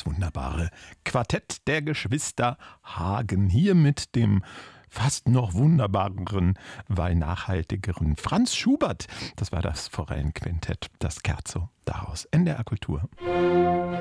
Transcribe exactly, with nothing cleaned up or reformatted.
das wunderbare Quartett der Geschwister Hagen. Hier mit dem fast noch wunderbareren, weil nachhaltigeren Franz Schubert. Das war das Forellenquintett, das Scherzo daraus. N D R Kultur.